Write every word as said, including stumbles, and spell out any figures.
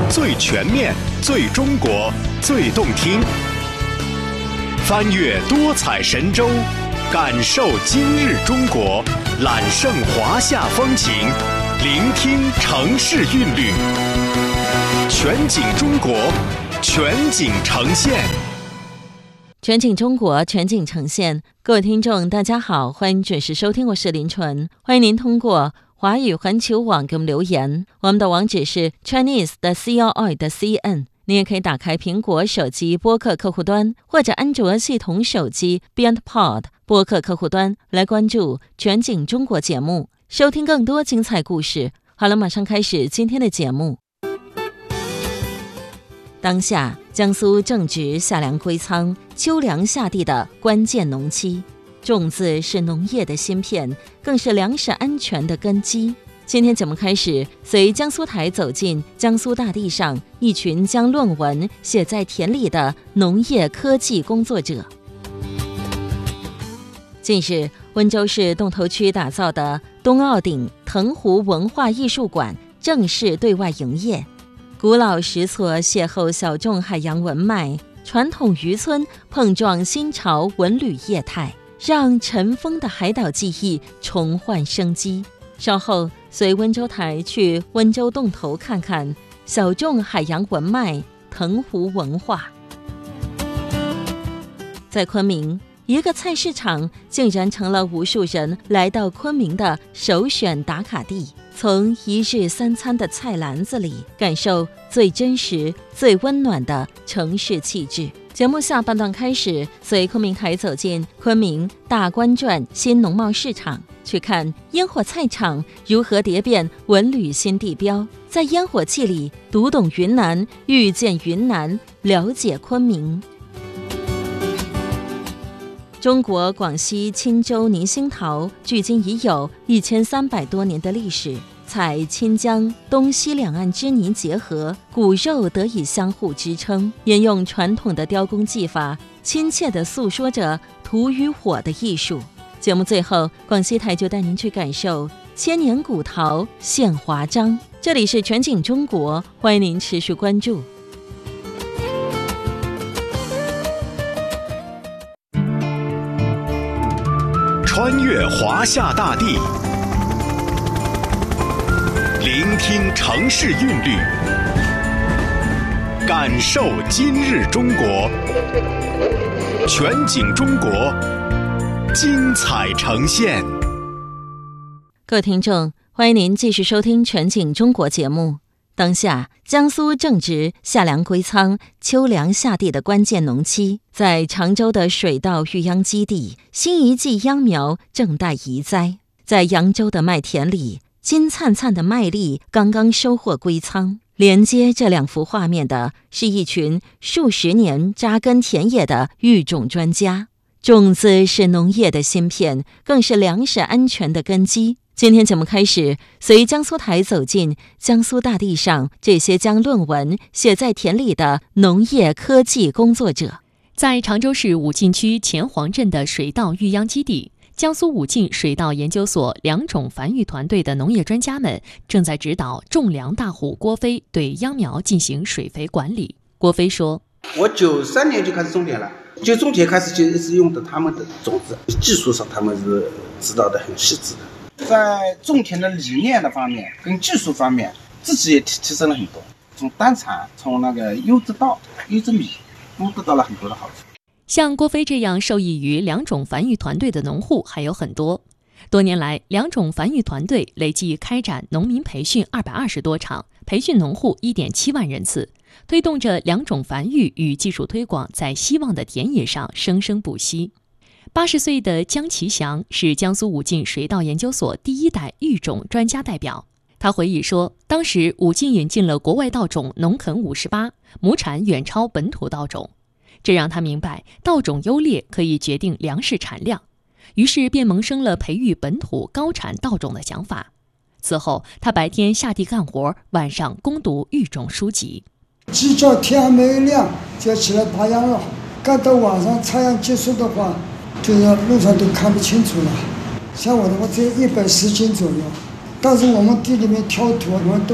最全面、最中国、最动听。翻越多彩神州，感受今日中国，揽胜华夏风情，聆听城市韵律。全景中国，全景呈现。 全景中国，全景呈现。各位听众大家好，欢迎准时收听，我是林纯。欢迎您通过华语环球网给我们留言，我们的网址是 Chinese 的 C L I 的 C N。 你也可以打开苹果手机播客客户端，或者安卓系统手机 BeyondPod 播客客户端来关注全景中国节目，收听更多精彩故事。好了，马上开始今天的节目。当下江苏正值夏粮归仓、秋粮下地的关键农期，种子是农业的芯片，更是粮食安全的根基。今天节目开始，随江苏台走进江苏大地上一群将论文写在田里的农业科技工作者。近日，温州市洞头区打造的东澳顶藤湖文化艺术馆正式对外营业。古老石厝邂逅小众海洋文脉，传统渔村碰撞新潮文旅业态，让尘封的海岛记忆重焕生机。稍后随温州台去温州洞头看看小众海洋文脉、藤湖文化。在昆明，一个菜市场竟然成了无数人来到昆明的首选打卡地。从一日三餐的菜篮子里感受最真实、最温暖的城市气质。节目下半段开始，随昆明台走进昆明大观转新农贸市场，去看烟火菜场如何蝶变文旅新地标，在烟火气里读懂云南，遇见云南，了解昆明。中国广西钦州宁兴陶距今已有一千三百多年的历史，采钦江东西两岸之泥结合，骨肉得以相互支撑，沿用传统的雕工技法，亲切地诉说着土与火的艺术。节目最后，广西台就带您去感受千年古陶现华章。这里是全景中国，欢迎您持续关注。 穿越华夏大地，聆听城市韵律，感受今日中国，全景中国，精彩呈现。 各位听众，欢迎您继续收听全景中国节目。当下江苏正值夏粮归仓、秋粮下地的关键农期，在常州的水稻育秧基地，新一季秧苗正待移栽。在扬州的麦田里，金灿灿的麦粒刚刚收获归仓。连接这两幅画面的是一群数十年扎根田野的育种专家。种子是农业的芯片，更是粮食安全的根基。今天节目开始，随江苏台走进江苏大地上这些将论文写在田里的农业科技工作者。 在常州市武进区前黄镇的水稻育秧基地，江苏武进水稻研究所两种繁育团队的农业专家们正在指导种粮大户郭飞对秧苗进行水肥管理。郭飞说： 我九三年就开始种田了，就种田开始就是用的他们的种子，技术上他们是指导的很细致的。在种田的理念的方面跟技术方面，自己也提提升了很多。从单产，从那个优质稻、优质米，都得到了很多的好处。 像郭飞这样受益于两种繁育团队的农户还有很多。多年来，两种繁育团队累计开展农民培训二百二十多场，培训农户 一点七万人次，推动着两种繁育与技术推广在希望的田野上生生不息。八十岁的江其祥是江苏武进水稻研究所第一代育种专家代表。他回忆说，当时武进引进了国外稻种农垦五十八，亩产远超本土稻种，这让他明白稻种优劣可以决定粮食产量，于是便萌生了培育本土高产稻种的想法。此后，他白天下地干活，晚上攻读育种书籍。 鸡叫天还没亮就起来拔秧了，干到晚上插秧结束的话，就是路上都看不清楚了。像我的话，只有一百十斤左右，但是我们地里面挑土，我们都